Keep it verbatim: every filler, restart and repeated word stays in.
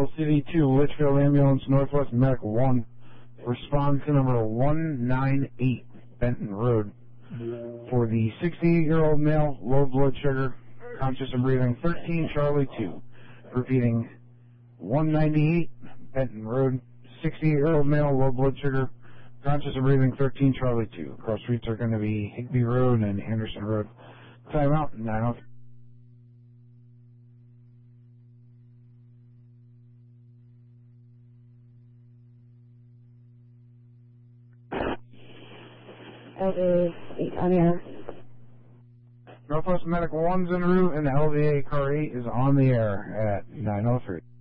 Little City two, Litchfield Ambulance, Northwest Medic one. Respond to number one nine eight, Benton Road. For the sixty-eight-year-old male, low blood sugar, conscious and breathing, thirteen Charlie two. Repeating, one ninety-eight, Benton Road, sixty-eight-year-old male, low blood sugar, conscious and breathing, thirteen Charlie two. Cross streets are going to be Higby Road and Anderson Road. Time out, nine oh three. L V A on the air. Northwest Medic one's en route, and the L V A Car eight is on the air at nine oh three.